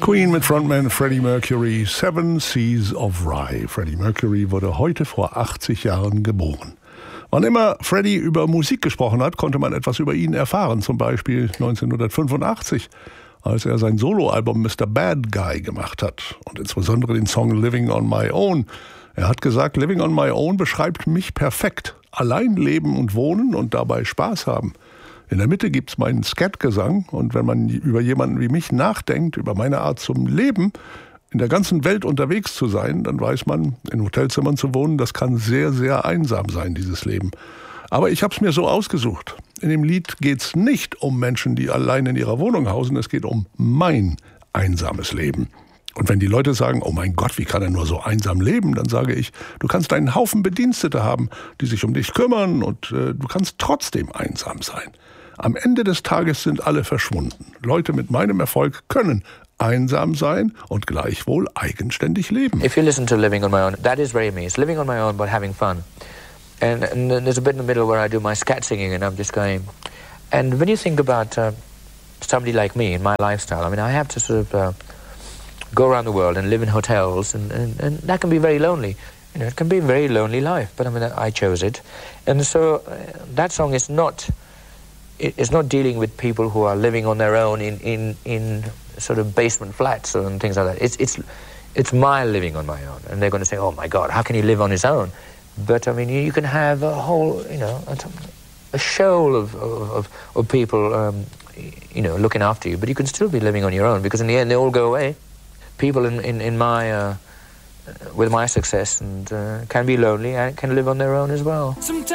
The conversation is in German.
Queen mit Frontman Freddie Mercury, Seven Seas of Rhye. Freddie Mercury wurde heute vor 80 Jahren geboren. Wann immer Freddie über Musik gesprochen hat, konnte man etwas über ihn erfahren. Zum Beispiel 1985, als er sein Soloalbum Mr. Bad Guy gemacht hat. Und insbesondere den Song Living on My Own. Er hat gesagt, Living on My Own beschreibt mich perfekt. Allein leben und wohnen und dabei Spaß haben. In der Mitte gibt's meinen Skatgesang. Und wenn man über jemanden wie mich nachdenkt, über meine Art zum Leben, in der ganzen Welt unterwegs zu sein, dann weiß man, in Hotelzimmern zu wohnen, das kann sehr, sehr einsam sein, dieses Leben. Aber ich habe es mir so ausgesucht. In dem Lied geht's nicht um Menschen, die allein in ihrer Wohnung hausen. Es geht um mein einsames Leben. Und wenn die Leute sagen, oh mein Gott, wie kann er nur so einsam leben, dann sage ich, du kannst einen Haufen Bedienstete haben, die sich um dich kümmern und du kannst trotzdem einsam sein. Am Ende des Tages sind alle verschwunden. Leute mit meinem Erfolg können einsam sein und gleichwohl eigenständig leben. If you listen to Living on My Own, that is very me. It's living on my own but having fun. And there's a bit in the middle where I do my scat singing and I'm just going. And when you think about somebody like me in my lifestyle, I mean, I have to sort of go around the world and live in hotels and that can be very lonely. You know, it can be a very lonely life, but I mean, I chose it. And so that song is not... It's not dealing with people who are living on their own in sort of basement flats and things like that. It's my living on my own, and they're going to say, "Oh my God, how can he live on his own?" But I mean, you can have a whole, you know, a shoal of people, you know, looking after you. But you can still be living on your own because in the end they all go away. People in my with my success and can be lonely and can live on their own as well.